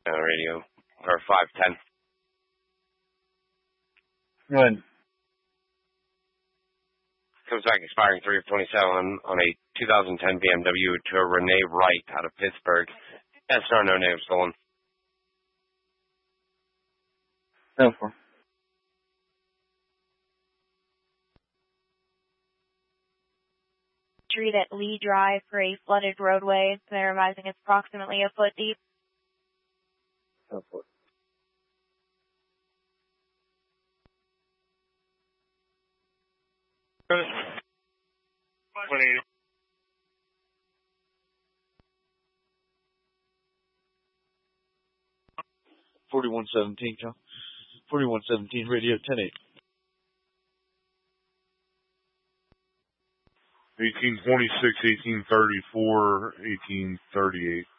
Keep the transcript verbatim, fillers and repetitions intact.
Uh, radio, or five ten. When? Comes back expiring three of twenty-seven on a two thousand ten B M W to a Renee Wright out of Pittsburgh. Yes, sir, no name stolen. No, for. Street at Lee Drive for a flooded roadway. They're advising it's approximately a foot deep. No, for. one eighty. forty-one seventeen, John. forty-one seventeen, radio ten eight. eighteen twenty-six, eighteen thirty-four, eighteen thirty-eight.